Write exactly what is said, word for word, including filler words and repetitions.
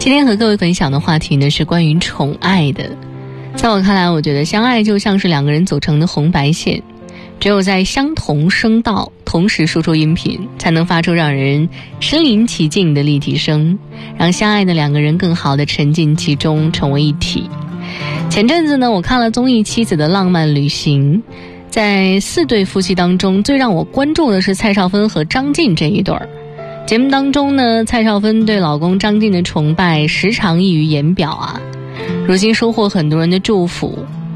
今天和各位分享的话题呢是关于宠爱的。在我看来，我觉得相爱就像是两个人组成的红白线，只有在相同声道同时输出音频，才能发出让人身临其境的立体声，让相爱的两个人更好地沉浸其中，成为一体。前阵子呢，我看了综艺《妻子的浪漫旅行》，在四对夫妻当中，最让我关注的是蔡少芬和张晋这一对儿。节目当中呢，蔡少芬对老公张晋的崇拜时常溢于言表啊。如今收获很多人的祝福，